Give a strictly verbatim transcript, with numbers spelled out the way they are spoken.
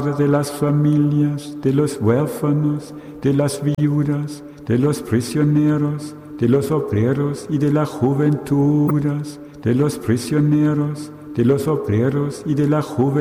de las familias, de los huérfanos, de las viudas, de los prisioneros, de los obreros y de la juventud, de los prisioneros, de los obreros y de la juventud.